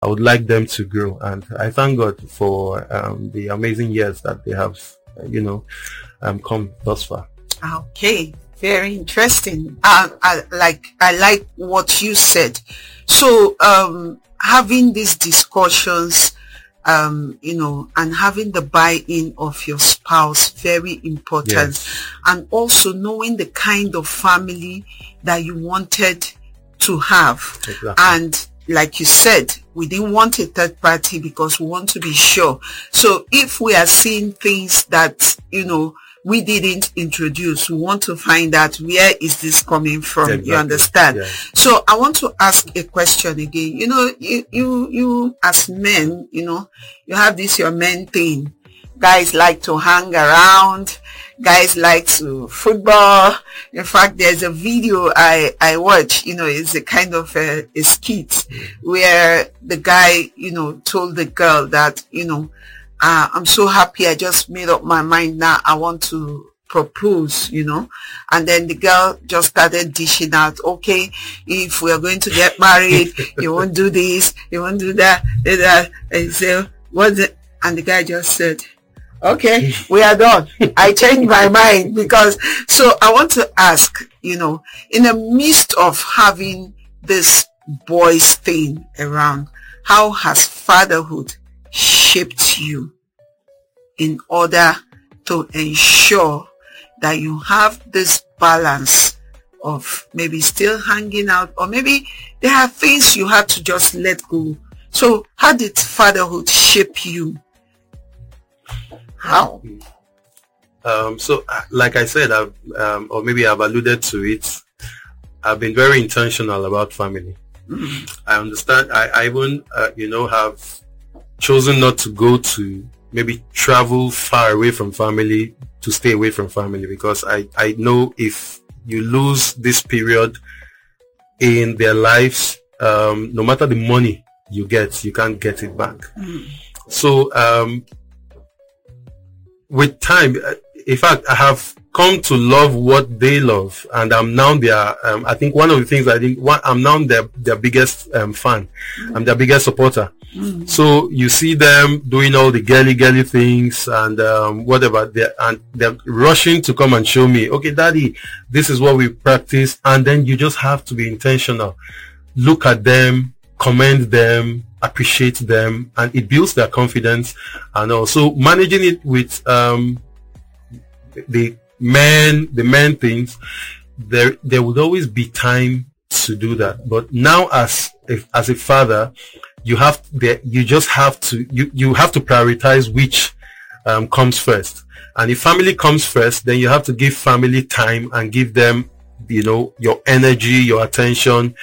I would like them to grow. And I thank God for the amazing years that they have, come thus far. Okay, very interesting. I like what you said. So having these discussions, and having the buy-in of your spouse, very important. Yes. And also knowing the kind of family that you wanted to have. Exactly. And like you said, we didn't want a third party because we want to be sure. So if we are seeing things that, we didn't introduce, we want to find out where is this coming from. Exactly. You understand? Yeah. So I want to ask a question again. You as men, you have this your men thing. Guys like to hang around. Guys like to football. In fact, there's a video I watch, it's a kind of a skit where the guy, told the girl that, I'm so happy I just made up my mind now. I want to propose, and then the girl just started dishing out, okay, if we are going to get married, you won't do this, you won't do that. And you say, what's it? And the guy just said, okay, we are done. I changed my mind so I want to ask, in the midst of having this boys thing around, how has fatherhood shaped you in order to ensure that you have this balance of maybe still hanging out, or maybe there are things you had to just let go? So how did fatherhood shape you? How? So like I said, I've or maybe I've alluded to it, I've been very intentional about family. I understand. I even have chosen not to go to maybe travel far away from family to stay away from family, because I know if you lose this period in their lives, no matter the money you get, you can't get it back. So with time, in fact, I have come to love what they love, and I'm now their I think one of the things I'm now their biggest fan. I'm their biggest supporter. So you see them doing all the girly things and whatever, they're rushing to come and show me, okay, daddy, this is what we practice. And then you just have to be intentional. Look at them, commend them, appreciate them, and it builds their confidence. And also managing it with the men things, there would always be time to do that. But now as a father, you just have to prioritize which comes first. And if family comes first, then you have to give family time and give them your energy, your attention.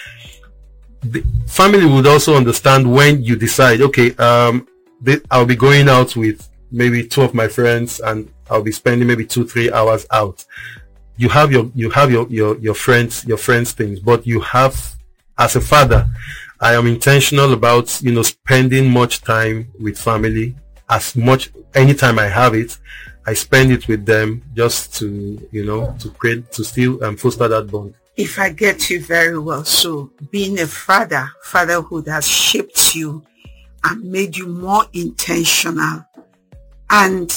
The family would also understand when you decide, okay, I'll be going out with maybe two of my friends and I'll be spending maybe 2-3 hours out. You have your friends things, but you have, as a father, I am intentional about spending much time with family. Anytime I have it, I spend it with them, just to still foster that bond. If I get you very well, so being a fatherhood has shaped you and made you more intentional and,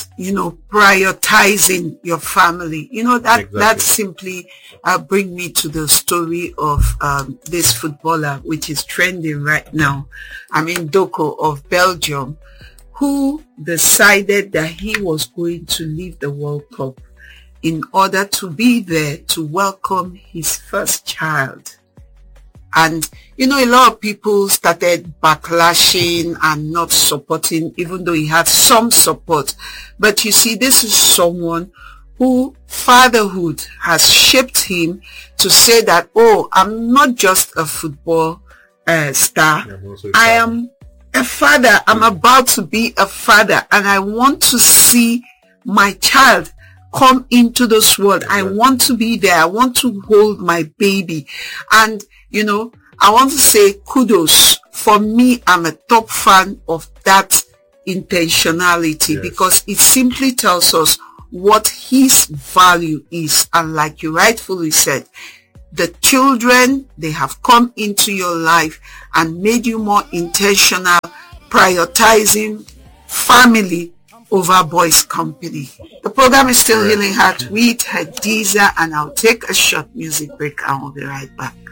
prioritizing your family. That simply bring me to the story of this footballer, which is trending right now. Doku of Belgium, who decided that he was going to leave the World Cup in order to be there to welcome his first child. And, a lot of people started backlashing and not supporting, even though he had some support. But you see, this is someone who fatherhood has shaped him to say that, I'm not just a football star. I am a father. I'm about to be a father, and I want to see my child come into this world. I want to be there. I want to hold my baby. And, I want to say kudos. For me, I'm a top fan of that intentionality, because it simply tells us what his value is. And like you rightfully said, the children, they have come into your life and made you more intentional, prioritizing family over boys' company. The program is still Healing Heart with Hadiza, and I'll take a short music break and we'll be right back.